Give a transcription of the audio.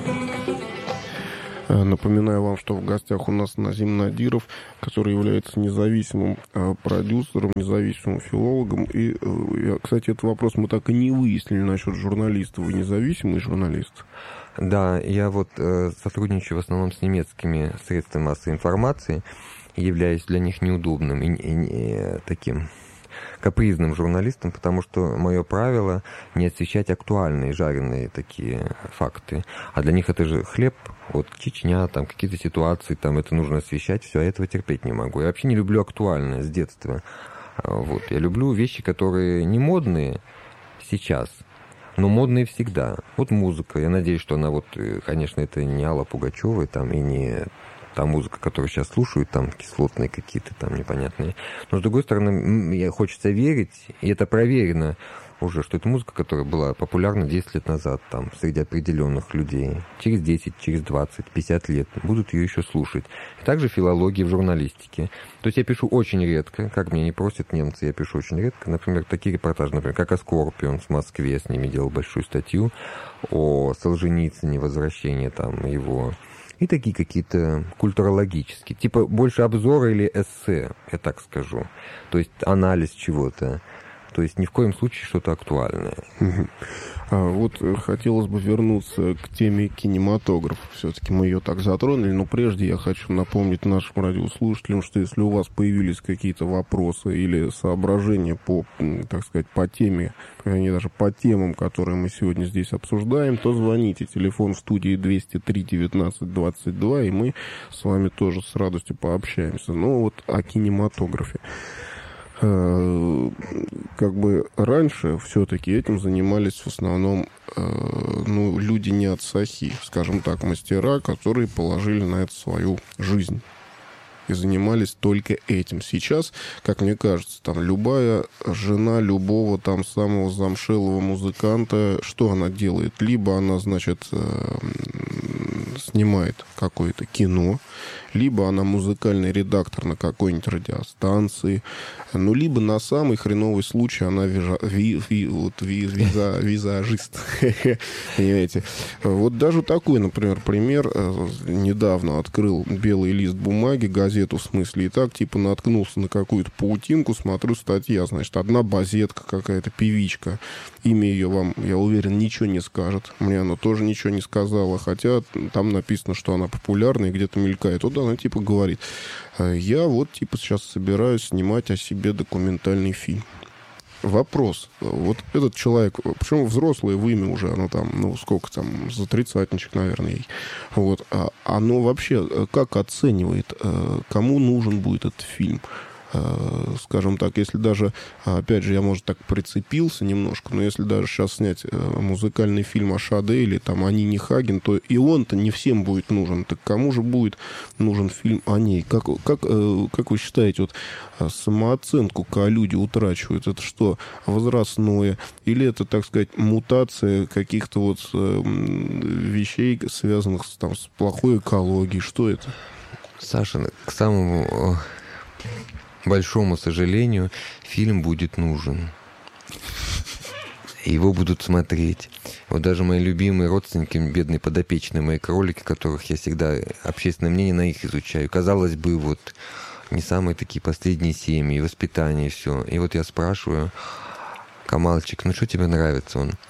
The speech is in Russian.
Напоминаю вам, что в гостях у нас Назим Надиров, который является независимым продюсером, независимым филологом. И, кстати, этот вопрос мы так и не выяснили насчет журналиста. Вы независимый журналист? Да, я вот сотрудничаю в основном с немецкими средствами массовой информации, являюсь для них неудобным и таким капризным журналистом, потому что мое правило не освещать актуальные, жареные такие факты. А для них это же хлеб, вот Чечня, там какие-то ситуации, там это нужно освещать, все, я этого терпеть не могу. Я вообще не люблю актуальное с детства. Вот. Я люблю вещи, которые не модные сейчас, но модные всегда. Вот музыка, я надеюсь, что она вот, конечно, это не Алла Пугачева, там, и не та музыка, которую сейчас слушают, там кислотные какие-то там непонятные. Но, с другой стороны, мне хочется верить, и это проверено уже, что это музыка, которая была популярна 10 лет назад, там, среди определенных людей. Через 10, через 20, 50 лет будут ее еще слушать. И также филология в журналистике. То есть я пишу очень редко, как меня не просят немцы, я пишу очень редко. Например, такие репортажи, например, как о Скорпион в Москве, с ними делал большую статью, о Солженицыне, возвращение там его. И такие какие-то культурологические, типа больше обзора или эссе, я так скажу. То есть анализ чего-то. То есть ни в коем случае что-то актуальное. Вот хотелось бы вернуться к теме кинематографа. Все-таки мы ее так затронули, но прежде я хочу напомнить нашим радиослушателям, что если у вас появились какие-то вопросы или соображения по, так сказать, по теме, не даже по темам, которые мы сегодня здесь обсуждаем, то звоните. Телефон в студии 203 19 22, и мы с вами тоже с радостью пообщаемся. Но вот о кинематографе. Как бы раньше все-таки этим занимались в основном люди не от сахи, скажем так, мастера, которые положили на это свою жизнь и занимались только этим. Сейчас, как мне кажется, там любая жена любого там самого замшелого музыканта, что она делает? Либо она, значит, снимает какое-то кино, либо она музыкальный редактор на какой-нибудь радиостанции, ну, либо на самый хреновый случай она визажист. Понимаете? Вот даже такой, например, пример. Недавно открыл белый лист бумаги, газету в смысле, и так, типа, наткнулся на какую-то паутинку, смотрю, статья, значит, одна базетка какая-то, певичка. Имя ее вам, я уверен, ничего не скажет. Мне она тоже ничего не сказала, хотя там написано, что она популярная и где-то мелькает. Вот она, типа, говорит: я вот, типа, сейчас собираюсь снимать о себе документальный фильм. Вопрос. Вот этот человек, причем взрослое имя уже, оно там, ну, сколько там, за тридцатничек, наверное, ей. Вот. Оно вообще как оценивает, кому нужен будет этот фильм? Скажем так, если даже, опять же, я, может, так прицепился немножко, но если даже сейчас снять музыкальный фильм о Шаде или там о Нине Хаген, то и он-то не всем будет нужен. Так кому же будет нужен фильм о ней? Как вы считаете, вот самооценку, когда люди утрачивают, это что, возрастное? Или это, так сказать, мутация каких-то вот вещей, связанных там с плохой экологией? Что это? Саша, к самому большому сожалению, фильм будет нужен. Его будут смотреть. Вот даже мои любимые родственники, бедные подопечные, мои кролики, которых я всегда общественное мнение на их изучаю. Казалось бы, вот не самые такие последние семьи, воспитание и все. И вот я спрашиваю: Камалчик, ну что тебе нравится? Он: